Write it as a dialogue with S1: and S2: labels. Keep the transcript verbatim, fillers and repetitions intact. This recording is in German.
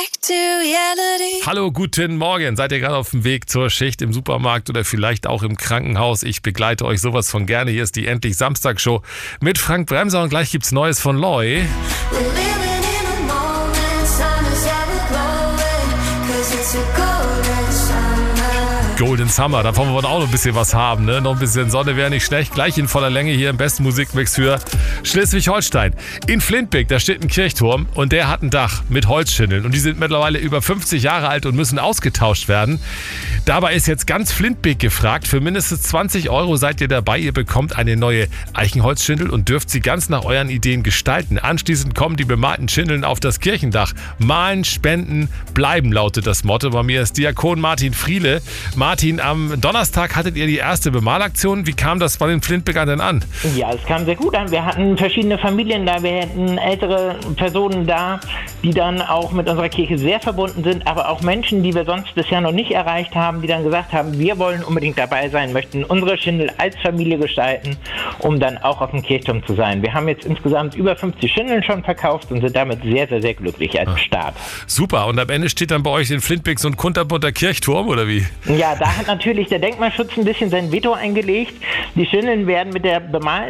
S1: Hallo, guten Morgen. Seid ihr gerade auf dem Weg zur Schicht im Supermarkt oder vielleicht auch im Krankenhaus? Ich begleite euch sowas von gerne. Hier ist die Endlich Samstag-Show mit Frank Bremser und gleich gibt's Neues von Loy. Golden Summer, davon wollen wir auch noch ein bisschen was haben, ne? Noch ein bisschen Sonne wäre nicht schlecht. Gleich in voller Länge hier im besten Musikmix für Schleswig-Holstein. In Flintbek, da steht ein Kirchturm und der hat ein Dach mit Holzschindeln und die sind mittlerweile über fünfzig Jahre alt und müssen ausgetauscht werden. Dabei ist jetzt ganz Flintbek gefragt. Für mindestens zwanzig Euro seid ihr dabei. Ihr bekommt eine neue Eichenholzschindel und dürft sie ganz nach euren Ideen gestalten. Anschließend kommen die bemalten Schindeln auf das Kirchendach. Malen, spenden, bleiben lautet das Motto. Bei mir ist Diakon Martin Friele. Martin, am Donnerstag hattet ihr die erste Bemalaktion. Wie kam das bei den Flintbekern denn an?
S2: Ja, es kam sehr gut an. Wir hatten verschiedene Familien da, wir hatten ältere Personen da, die dann auch mit unserer Kirche sehr verbunden sind, aber auch Menschen, die wir sonst bisher noch nicht erreicht haben, die dann gesagt haben, wir wollen unbedingt dabei sein, möchten unsere Schindel als Familie gestalten, um dann auch auf dem Kirchturm zu sein. Wir haben jetzt insgesamt über fünfzig Schindeln schon verkauft und sind damit sehr, sehr, sehr glücklich als Start.
S1: Super, und am Ende steht dann bei euch in Flintbek so ein kunterbunter Kirchturm, oder wie?
S2: Ja, da hat natürlich der Denkmalschutz ein bisschen sein Veto eingelegt. Die Schindeln werden mit der bemalten